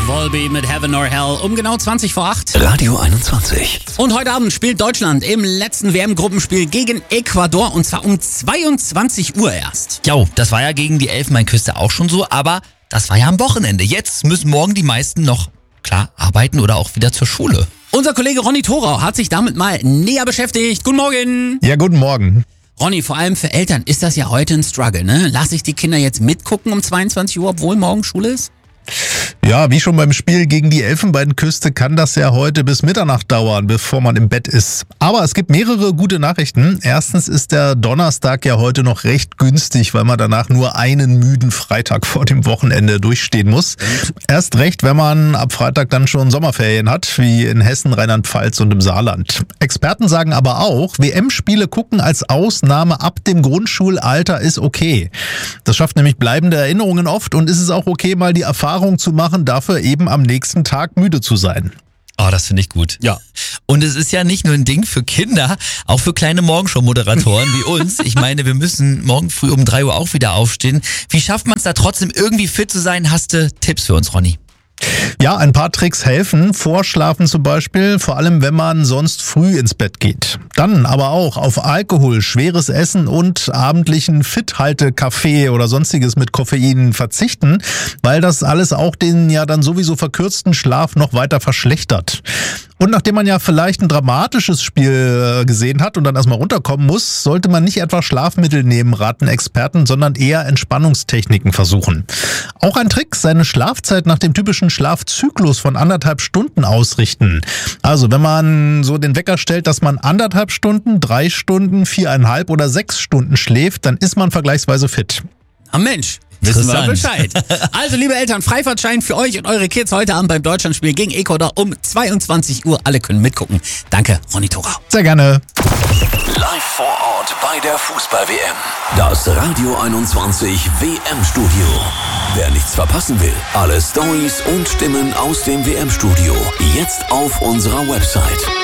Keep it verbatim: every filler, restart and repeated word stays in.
Volby mit Heaven or Hell um genau zwanzig vor acht. Radio einundzwanzig. Und heute Abend spielt Deutschland im letzten W M-Gruppenspiel gegen Ecuador und zwar um zweiundzwanzig Uhr erst. Jo, das war ja gegen die Elfenbeinküste auch schon so, aber das war ja am Wochenende. Jetzt müssen morgen die meisten noch, klar, arbeiten oder auch wieder zur Schule. Unser Kollege Ronny Thorau hat sich damit mal näher beschäftigt. Guten Morgen. Ja, guten Morgen. Ronny, vor allem für Eltern ist das ja heute ein Struggle, ne? Lass ich die Kinder jetzt mitgucken um zweiundzwanzig Uhr, obwohl morgen Schule ist? Ja, wie schon beim Spiel gegen die Elfenbeinküste kann das ja heute bis Mitternacht dauern, bevor man im Bett ist. Aber es gibt mehrere gute Nachrichten. Erstens ist der Donnerstag ja heute noch recht günstig, weil man danach nur einen müden Freitag vor dem Wochenende durchstehen muss. Erst recht, wenn man ab Freitag dann schon Sommerferien hat, wie in Hessen, Rheinland-Pfalz und im Saarland. Experten sagen aber auch, W M-Spiele gucken als Ausnahme ab dem Grundschulalter ist okay. Das schafft nämlich bleibende Erinnerungen oft und ist es auch okay, mal die Erfahrung zu machen, dafür eben am nächsten Tag müde zu sein. Oh, das finde ich gut. Ja. Und es ist ja nicht nur ein Ding für Kinder, auch für kleine Morgenshow-Moderatoren wie uns. Ich meine, wir müssen morgen früh um drei Uhr auch wieder aufstehen. Wie schafft man es da trotzdem irgendwie fit zu sein? Hast du Tipps für uns, Ronny? Ja, ein paar Tricks helfen. Vorschlafen zum Beispiel, vor allem wenn man sonst früh ins Bett geht. Dann aber auch auf Alkohol, schweres Essen und abendlichen Fit-Halte-Kaffee oder sonstiges mit Koffein verzichten, weil das alles auch den ja dann sowieso verkürzten Schlaf noch weiter verschlechtert. Und nachdem man ja vielleicht ein dramatisches Spiel gesehen hat und dann erstmal runterkommen muss, sollte man nicht etwa Schlafmittel nehmen, raten Experten, sondern eher Entspannungstechniken versuchen. Auch ein Trick, seine Schlafzeit nach dem typischen Schlafzyklus von anderthalb Stunden ausrichten. Also wenn man so den Wecker stellt, dass man anderthalb Stunden, drei Stunden, viereinhalb oder sechs Stunden schläft, dann ist man vergleichsweise fit. Ah Mensch, wissen wir Bescheid. Also liebe Eltern, Freifahrtschein für euch und eure Kids heute Abend beim Deutschlandspiel gegen Ecuador um zweiundzwanzig Uhr. Alle können mitgucken. Danke, Ronny Thorau. Sehr gerne. Live vor Ort bei der Fußball-W M. Das Radio einundzwanzig W M-Studio. Wer nichts verpassen will, alle Storys und Stimmen aus dem W M-Studio jetzt auf unserer Website.